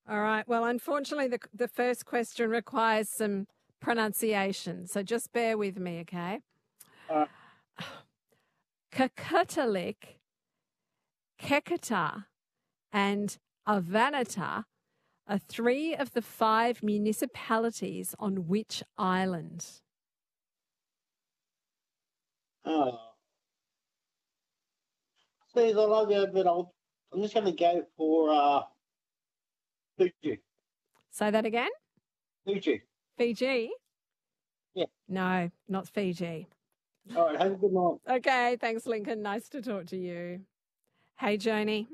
All right. Well, unfortunately, the first question requires some pronunciation, so just bear with me, okay? Uh, Kakutalik, Kekata, and Avanata are three of the 5 municipalities on which island? oh. See, I love you, but I'm just going to go for Fiji. Say that again? Fiji. Fiji? Yeah. No, not Fiji. All right, have a good night. Okay, thanks, Lincoln. Nice to talk to you. Hey, Joni.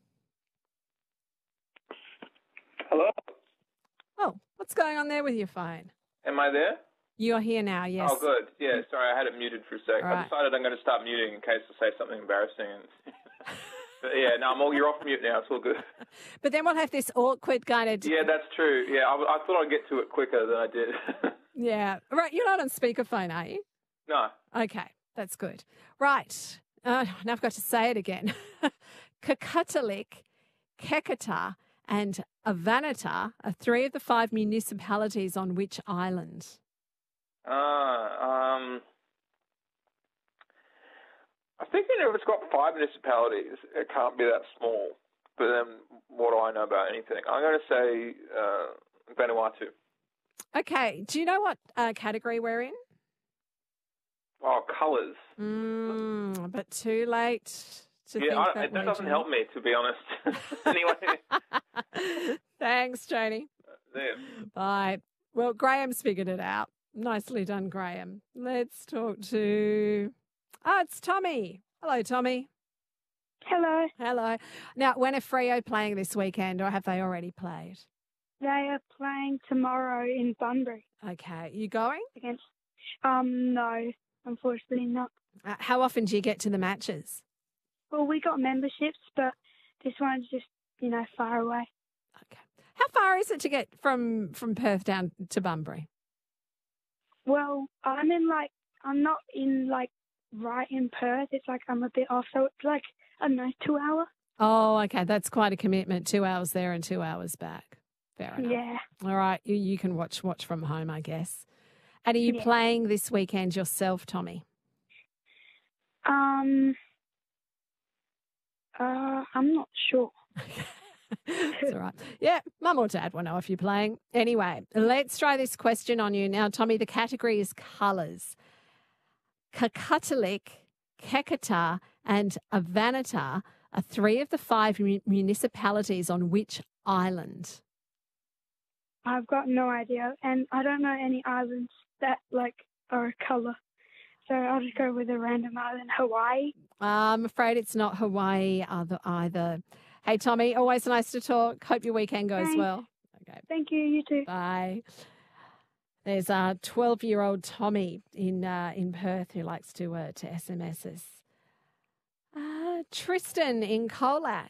Hello? Oh, what's going on there with your phone? Am I there? You're here now, yes. Oh, good. Yeah, sorry, I had it muted for a sec. All I right. decided I'm going to start muting in case I say something embarrassing. But yeah, no, you're off mute now. It's all good. But then we'll have this awkward kind of... Yeah, that's true. Yeah, I thought I'd get to it quicker than I did. Yeah. Right, you're not on speakerphone, are you? No. Okay, that's good. Right. Now I've got to say it again. Kakutalik, Kekata, and Avanata are 3 of the 5 municipalities on which island? I think if it's got 5 municipalities, it can't be that small. But then what do I know about anything? I'm going to say Vanuatu. Okay. Do you know what category we're in? Oh, colours. But too late to think that way, doesn't Joni. help me, to be honest. Anyway. Thanks, Joni. There. Bye. Well, Graham's figured it out. Nicely done, Graham. Let's talk to... it's Tommy. Hello, Tommy. Hello. Hello. Now, when are Freo playing this weekend, or have they already played? They are playing tomorrow in Bunbury Okay. You going? against. No, unfortunately not. How often do you get to the matches? Well, we got memberships, but this one's just far away. Okay. How far is it to get from Perth down to Bunbury? Well, I'm not in right in Perth. It's I'm a bit off, so it's I don't know, 2 hours. Oh, okay. That's quite a commitment. 2 hours there and 2 hours back. Fair enough. Yeah. All right. You can watch from home, I guess. And are you playing this weekend yourself, Tommy? I'm not sure. That's all right. Yeah, Mum or Dad will know if you're playing. Anyway, let's try this question on you. Now, Tommy, the category is colours. Kakutalik, Kekata and Avanata are 3 of the 5 municipalities on which island? I've got no idea, and I don't know any islands that are a colour. So I'll just go with a random island, Hawaii. I'm afraid it's not Hawaii either. Hey, Tommy, always nice to talk. Hope your weekend goes well. Okay. Thank you. You too. Bye. There's a 12-year-old Tommy in Perth who likes to SMS us. Tristan in Colac.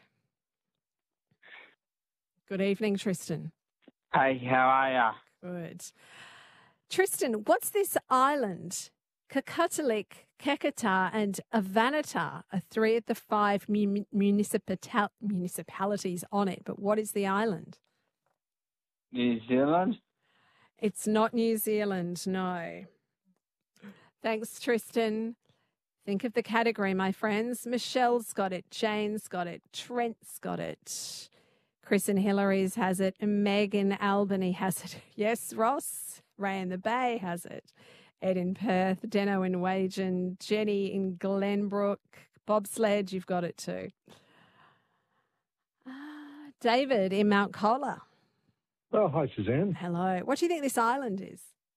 Good evening, Tristan. Hey, how are ya? Good. Tristan, what's this island? Kakutalik, Kekata and Avanata are 3 of the 5 municipalities on it. But what is the island? New Zealand? It's not New Zealand, no. Thanks, Tristan. Think of the category, my friends. Michelle's got it. Jane's got it. Trent's got it. Chris and Hillary's has it. And Meg in Albany has it. Yes, Ross. Ray in the Bay has it. Ed in Perth. Deno in Wagen. Jenny in Glenbrook. Bobsled, you've got it too. David in Mount Colah. Oh, hi, Suzanne. Hello. What do you think this island is?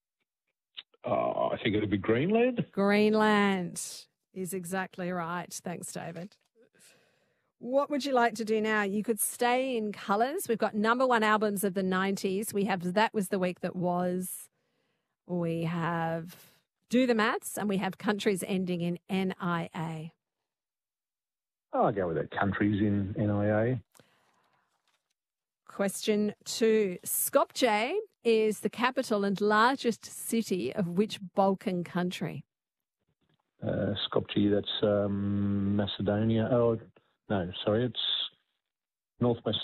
I think it'll be Greenland. Greenland is exactly right. Thanks, David. What would you like to do now? You could stay in colours. We've got number 1 albums of the 90s. We have That Was the Week That Was. We have Do the Maths, and we have countries ending in NIA. I'll go with that. Countries in NIA. Question 2. Skopje is the capital and largest city of which Balkan country? Skopje, that's Macedonia. Oh, no, sorry, it's North Macedonia.